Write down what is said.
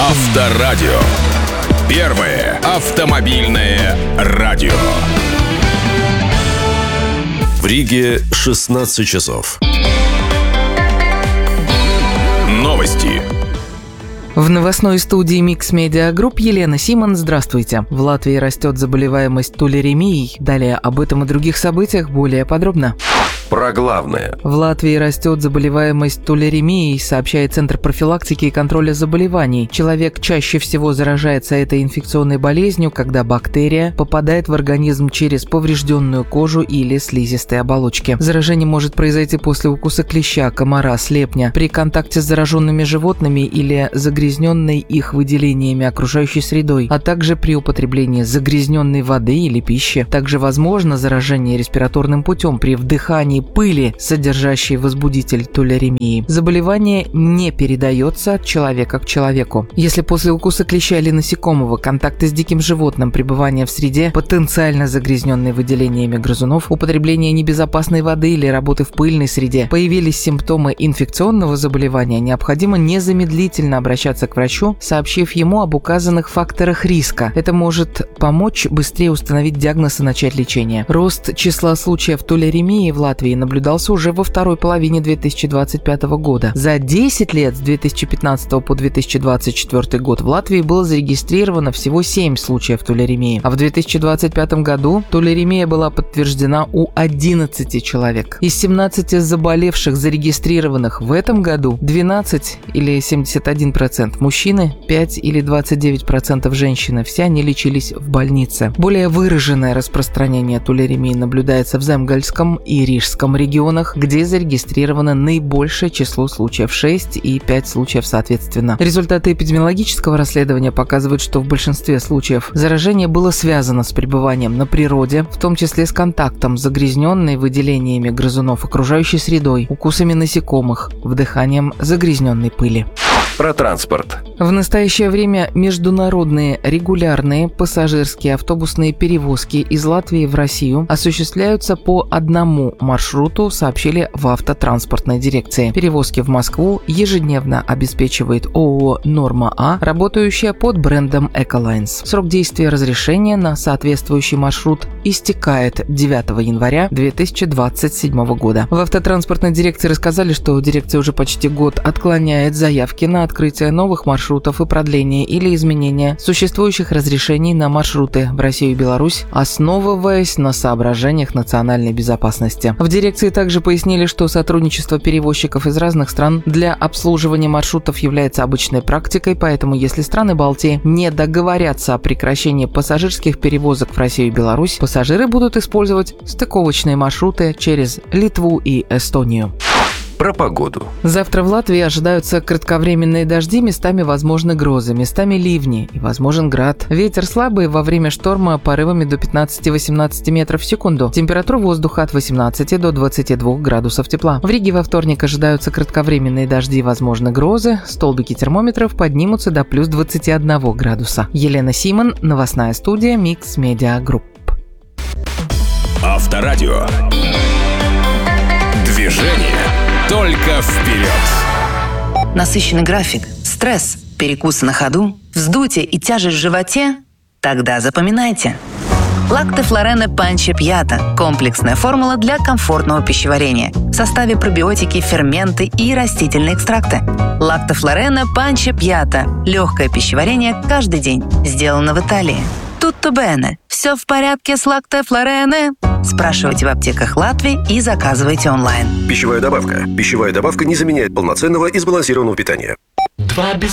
Авторадио. Первое автомобильное радио. В Риге 16 часов. Новости. В новостной студии Mix Media Group Елена Симон. Здравствуйте. В Латвии растет заболеваемость тулеремией. Далее об этом и других событиях более подробно. Про главное. В Латвии растет заболеваемость тулеремией, сообщает Центр профилактики и контроля заболеваний. Человек чаще всего заражается этой инфекционной болезнью, когда бактерия попадает в организм через поврежденную кожу или слизистые оболочки. Заражение может произойти после укуса клеща, комара, слепня, при контакте с зараженными животными или загрязненной их выделениями окружающей средой, а также при употреблении загрязненной воды или пищи. Также возможно заражение респираторным путем при вдыхании пыли, содержащей возбудитель тулеремии. Заболевание не передается от человека к человеку. Если после укуса клеща или насекомого, контакта с диким животным, пребывание в среде, потенциально загрязненной выделениями грызунов, употребление небезопасной воды или работы в пыльной среде, появились симптомы инфекционного заболевания, необходимо незамедлительно обращаться к врачу, сообщив ему об указанных факторах риска. Это может помочь быстрее установить диагноз и начать лечение. Рост числа случаев тулеремии в Латвии наблюдался уже во второй половине 2025 года. За 10 лет с 2015 по 2024 год в Латвии было зарегистрировано всего 7 случаев тулеремии, а в 2025 году тулеремия была подтверждена у 11 человек. Из 17 заболевших, зарегистрированных в этом году, 12 или 71% мужчины, 5 или 29% женщины. Все они лечились в больнице. Более выраженное распространение тулеремии наблюдается в Земгальском и Рижском регионах, где зарегистрировано наибольшее число случаев, 6 и 5 случаев соответственно. Результаты эпидемиологического расследования показывают, что в большинстве случаев заражение было связано с пребыванием на природе, в том числе с контактом с загрязненной выделениями грызунов окружающей средой, укусами насекомых, вдыханием загрязненной пыли. Про транспорт. В настоящее время международные регулярные пассажирские автобусные перевозки из Латвии в Россию осуществляются по одному маршруту, сообщили в автотранспортной дирекции. Перевозки в Москву ежедневно обеспечивает ООО «Норма А», работающая под брендом «Эколайнс». Срок действия разрешения на соответствующий маршрут истекает 9 января 2027 года. В автотранспортной дирекции рассказали, что дирекция уже почти год отклоняет заявки на открытие новых маршрутов и продление или изменение существующих разрешений на маршруты в Россию и Беларусь, основываясь на соображениях национальной безопасности. В дирекции также пояснили, что сотрудничество перевозчиков из разных стран для обслуживания маршрутов является обычной практикой, поэтому если страны Балтии не договорятся о прекращении пассажирских перевозок в Россию и Беларусь, пассажиры будут использовать стыковочные маршруты через Литву и Эстонию. Про погоду. Завтра в Латвии ожидаются кратковременные дожди, местами возможны грозы, местами ливни и возможен град. Ветер слабый, во время шторма порывами до 15-18 метров в секунду. Температура воздуха от 18 до 22 градусов тепла. В Риге во вторник ожидаются кратковременные дожди, возможны грозы. Столбики термометров поднимутся до плюс 21 градуса. Елена Симон, новостная студия Mix Media Group. Авторадио. Движение только вперед. Насыщенный график, стресс, перекусы на ходу, вздутие и тяжесть в животе? Тогда запоминайте. Лактефлорене Панче Пьята – комплексная формула для комфортного пищеварения. В составе пробиотики, ферменты и растительные экстракты. Лактефлорене Панче Пьята – легкое пищеварение каждый день. Сделано в Италии. Tutto bene. Все в порядке с Лактефлорене? Спрашивайте в аптеках Латвии и заказывайте онлайн. Пищевая добавка. Пищевая добавка не заменяет полноценного и сбалансированного питания.